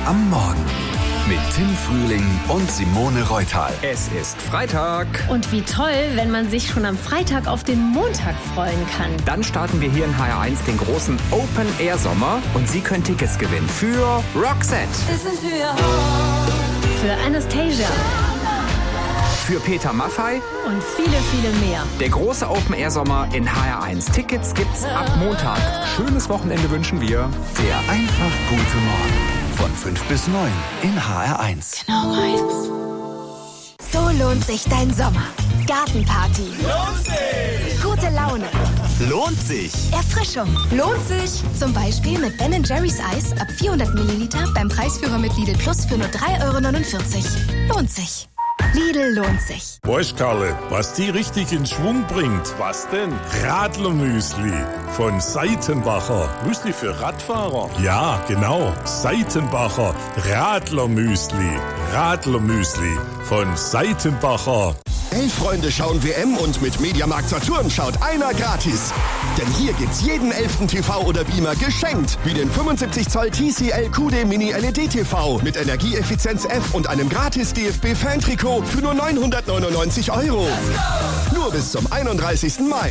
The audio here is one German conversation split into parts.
am Morgen mit Tim Frühling und Simone Reutal. Es ist Freitag. Und wie toll, wenn man sich schon am Freitag auf den Montag freuen kann. Dann starten wir hier in HR1 den großen Open-Air-Sommer und Sie können Tickets gewinnen für Roxette, Für Anastasia für Peter Maffay und viele, viele mehr. Der große Open-Air-Sommer in HR1. Tickets gibt's ab Montag. Schönes Wochenende wünschen wir. Der einfach gute Morgen von 5 bis 9 in HR1. Genau meins. So lohnt sich dein Sommer. Gartenparty. Lohnt sich! Gute Laune. Lohnt sich! Erfrischung. Lohnt sich. Zum Beispiel mit Ben & Jerry's Eis ab 400 Milliliter beim Preisführer mit Lidl Plus für nur 3,49 €. Lohnt sich. Lidl lohnt sich. Weißt, Karle, was die richtig in Schwung bringt? Was denn? Radlermüsli von Seitenbacher. Müsli für Radfahrer? Ja, genau. Seitenbacher Radlermüsli. Radlermüsli von Seitenbacher. 11 Freunde schauen WM und mit Mediamarkt Saturn schaut einer gratis. Denn hier gibt's jeden 11. TV oder Beamer geschenkt. Wie den 75 Zoll TCL QD Mini LED TV mit Energieeffizienz F und einem gratis DFB-Fan-Trikot für nur 999 €. Nur bis zum 31. Mai.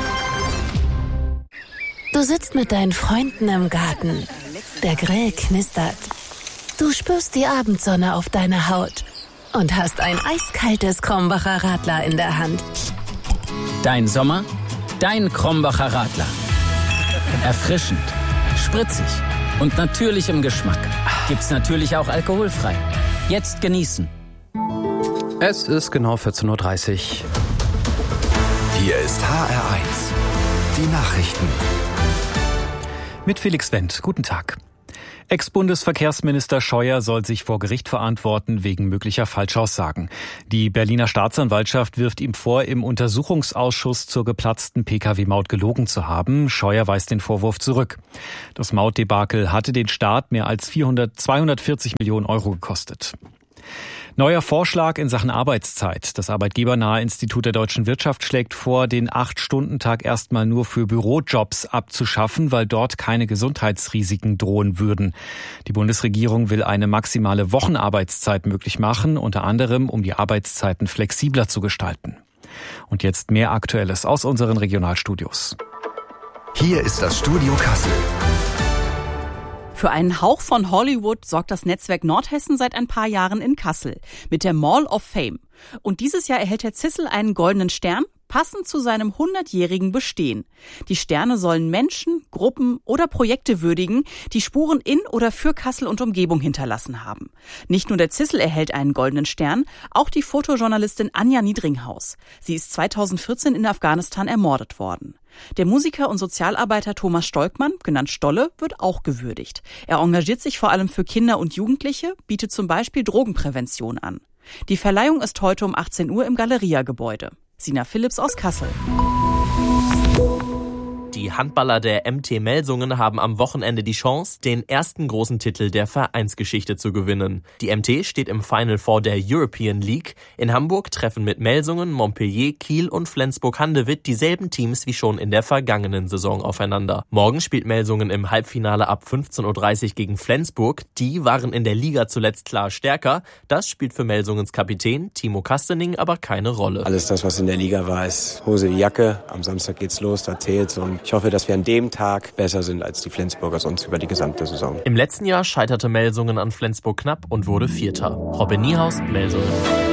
Du sitzt mit deinen Freunden im Garten. Der Grill knistert. Du spürst die Abendsonne auf deiner Haut und hast ein eiskaltes Krombacher Radler in der Hand. Dein Sommer, dein Krombacher Radler. Erfrischend, spritzig und natürlich im Geschmack. Gibt's natürlich auch alkoholfrei. Jetzt genießen. Es ist genau 14:30 Uhr. Hier ist HR1. Die Nachrichten. Mit Felix Wendt. Guten Tag. Ex-Bundesverkehrsminister Scheuer soll sich vor Gericht verantworten wegen möglicher Falschaussagen. Die Berliner Staatsanwaltschaft wirft ihm vor, im Untersuchungsausschuss zur geplatzten Pkw-Maut gelogen zu haben. Scheuer weist den Vorwurf zurück. Das Mautdebakel hatte den Staat mehr als 240 Millionen € gekostet. Neuer Vorschlag in Sachen Arbeitszeit. Das Arbeitgebernahe Institut der deutschen Wirtschaft schlägt vor, den 8-Stunden-Tag erstmal nur für Bürojobs abzuschaffen, weil dort keine Gesundheitsrisiken drohen würden. Die Bundesregierung will eine maximale Wochenarbeitszeit möglich machen, unter anderem, um die Arbeitszeiten flexibler zu gestalten. Und jetzt mehr Aktuelles aus unseren Regionalstudios. Hier ist das Studio Kassel. Für einen Hauch von Hollywood sorgt das Netzwerk Nordhessen seit ein paar Jahren in Kassel mit der Mall of Fame. Und dieses Jahr erhält Herr Zissel einen goldenen Stern, passend zu seinem 100-jährigen Bestehen. Die Sterne sollen Menschen, Gruppen oder Projekte würdigen, die Spuren in oder für Kassel und Umgebung hinterlassen haben. Nicht nur der Zissel erhält einen goldenen Stern, auch die Fotojournalistin Anja Niedringhaus. Sie ist 2014 in Afghanistan ermordet worden. Der Musiker und Sozialarbeiter Thomas Stolkmann, genannt Stolle, wird auch gewürdigt. Er engagiert sich vor allem für Kinder und Jugendliche, bietet zum Beispiel Drogenprävention an. Die Verleihung ist heute um 18 Uhr im Galeria-Gebäude. Sina Philipps aus Kassel. Die Handballer der MT Melsungen haben am Wochenende die Chance, den ersten großen Titel der Vereinsgeschichte zu gewinnen. Die MT steht im Final Four der European League. In Hamburg treffen mit Melsungen, Montpellier, Kiel und Flensburg-Handewitt dieselben Teams wie schon in der vergangenen Saison aufeinander. Morgen spielt Melsungen im Halbfinale ab 15:30 Uhr gegen Flensburg. Die waren in der Liga zuletzt klar stärker. Das spielt für Melsungens Kapitän Timo Kastening aber keine Rolle. Alles das, was in der Liga war, ist Hose wie Jacke. Am Samstag geht's los, da zählt's und ich hoffe, dass wir an dem Tag besser sind als die Flensburger sonst über die gesamte Saison. Im letzten Jahr scheiterte Melsungen an Flensburg knapp und wurde Vierter. Robin Niehaus, Melsungen.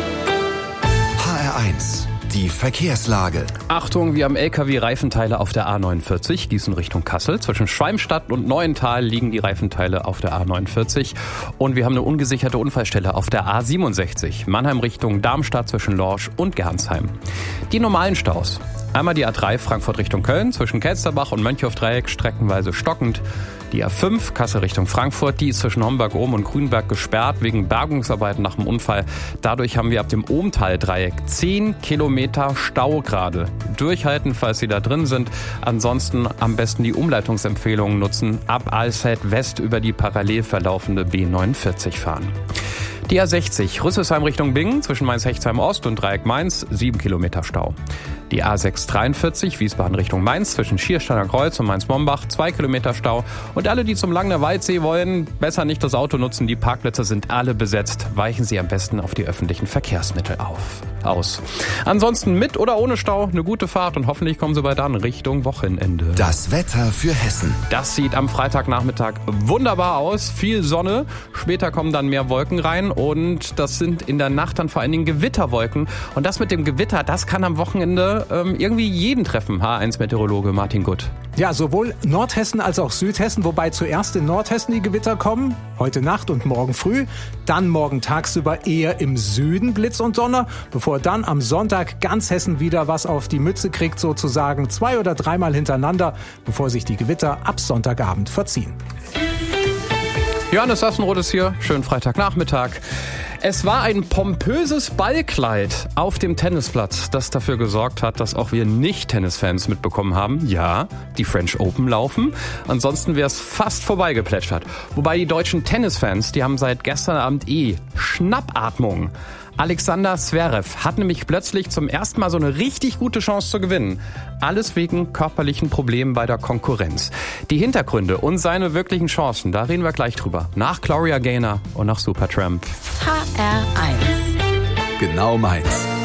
HR1. Die Verkehrslage. Achtung, wir haben LKW-Reifenteile auf der A49, Gießen Richtung Kassel. Zwischen Schwalmstadt und Neuental liegen die Reifenteile auf der A49. Und wir haben eine ungesicherte Unfallstelle auf der A67, Mannheim Richtung Darmstadt zwischen Lorsch und Gernsheim. Die normalen Staus. Einmal die A3 Frankfurt Richtung Köln, zwischen Kelsterbach und Mönchhoff-Dreieck streckenweise stockend. Die A5 Kassel Richtung Frankfurt, die ist zwischen Homberg-Ohm und Grünberg gesperrt wegen Bergungsarbeiten nach dem Unfall. Dadurch haben wir ab dem Ohmtal-Dreieck 10 Kilometer Stau gerade. Durchhalten, falls Sie da drin sind. Ansonsten am besten die Umleitungsempfehlungen nutzen. Ab Alsfeld West über die parallel verlaufende B49 fahren. Die A60 Rüsselsheim Richtung Bingen zwischen Mainz-Hechtsheim Ost und Dreieck Mainz 7 Kilometer Stau. Die A643 Wiesbaden Richtung Mainz zwischen Schiersteiner Kreuz und Mainz-Mombach, 2 Kilometer Stau. Und alle, die zum Langner Waldsee wollen, besser nicht das Auto nutzen. Die Parkplätze sind alle besetzt. Weichen Sie am besten auf die öffentlichen Verkehrsmittel aus. Ansonsten mit oder ohne Stau eine gute Fahrt und hoffentlich kommen Sie bald an Richtung Wochenende. Das Wetter für Hessen. Das sieht am Freitagnachmittag wunderbar aus. Viel Sonne. Später kommen dann mehr Wolken rein und das sind in der Nacht dann vor allen Dingen Gewitterwolken. Und das mit dem Gewitter, das kann am Wochenende irgendwie jeden treffen. H1-Meteorologe Martin Gutt. Ja, sowohl Nordhessen als auch Südhessen, wobei zuerst in Nordhessen die Gewitter kommen, heute Nacht und morgen früh, dann morgen tagsüber eher im Süden Blitz und Donner, bevor dann am Sonntag ganz Hessen wieder was auf die Mütze kriegt, sozusagen 2- oder 3-mal hintereinander, bevor sich die Gewitter ab Sonntagabend verziehen. Johannes Sassenroth ist hier, schönen Freitagnachmittag. Es war ein pompöses Ballkleid auf dem Tennisplatz, das dafür gesorgt hat, dass auch wir Nicht-Tennisfans mitbekommen haben, ja, die French Open laufen. Ansonsten wäre es fast vorbeigeplätschert. Wobei die deutschen Tennisfans, die haben seit gestern Abend Schnappatmung. Alexander Zverev hat nämlich plötzlich zum ersten Mal so eine richtig gute Chance zu gewinnen. Alles wegen körperlichen Problemen bei der Konkurrenz. Die Hintergründe und seine wirklichen Chancen, da reden wir gleich drüber. Nach Gloria Gaynor und nach Supertramp. HR1. Genau meins.